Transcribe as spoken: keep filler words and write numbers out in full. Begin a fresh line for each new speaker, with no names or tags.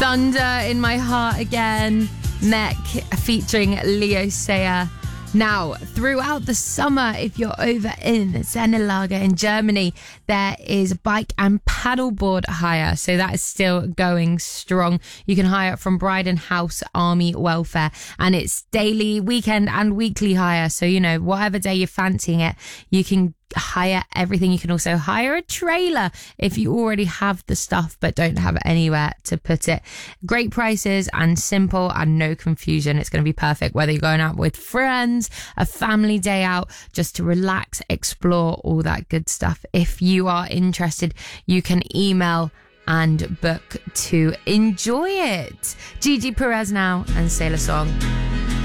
Thunder in My Heart Again, Mech featuring Leo Sayer. Now, throughout the summer, if you're over in Zenelager in Germany, there is bike and paddleboard hire. So that is still going strong. You can hire it from Bryden House Army Welfare, and it's daily, weekend and weekly hire. So, you know, whatever day you're fancying it, you can hire everything. You can also hire a trailer if you already have the stuff but don't have anywhere to put it. Great prices and simple and no confusion. It's going to be perfect whether you're going out with friends, a family day out, just to relax, explore, all that good stuff. If you are interested, you can email and book to enjoy it. Gigi Perez now and Sailor Song.